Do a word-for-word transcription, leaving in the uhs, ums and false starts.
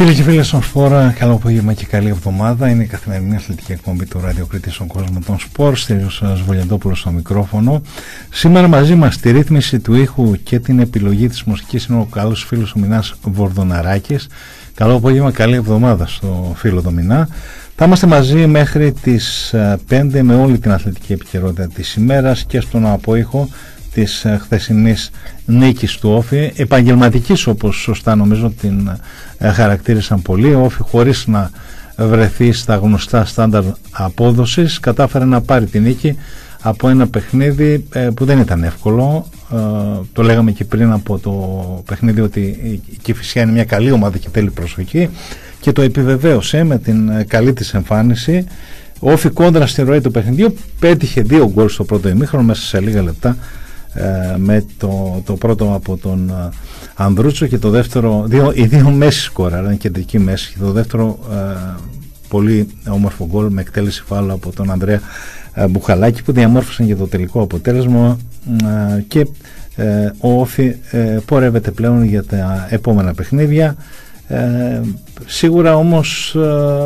Φίλοι και φίλες των Σπορ, καλό απόγευμα και καλή εβδομάδα. Είναι η καθημερινή αθλητική εκπομπή του Ράδιο Κρήτης στον κόσμο των Σπορ. Στέλιος Βολιαντόπουλος στο μικρόφωνο. Σήμερα μαζί μας στη ρύθμιση του ήχου και την επιλογή της μουσικής είναι ο καλός φίλος ο Μινάς Βορδοναράκης. Καλό απόγευμα, καλή εβδομάδα στο φίλο το Μινά. Θα είμαστε μαζί μέχρι τις πέντε με όλη την αθλητική επικαιρότητα της ημέρας και στον απόϊχο της χθεσινής νίκης του Όφη, επαγγελματικής όπως σωστά νομίζω την χαρακτήρισαν πολλοί. Ο Όφη, χωρίς να βρεθεί στα γνωστά στάνταρ απόδοσης, κατάφερε να πάρει τη νίκη από ένα παιχνίδι που δεν ήταν εύκολο. Το λέγαμε και πριν από το παιχνίδι ότι η Κηφισιά είναι μια καλή ομάδα και θέλει προσοχή, και το επιβεβαίωσε με την καλή της εμφάνιση. Ο Όφη κόντρα στη ροή του παιχνιδιού πέτυχε δύο γκολ στο πρώτο ημίχρονο μέσα σε λίγα λεπτά, με το, το πρώτο από τον Ανδρούτσο και το δεύτερο, δύο, οι δύο μέση σκόρα, κεντρική μέση, και το δεύτερο ε, πολύ όμορφο γκολ με εκτέλεση φάουλ από τον Ανδρέα ε, Μπουχαλάκη, που διαμόρφωσαν για το τελικό αποτέλεσμα, ε, και ε, ο Όφη ε, πορεύεται πλέον για τα επόμενα παιχνίδια. Ε, σίγουρα όμως ε,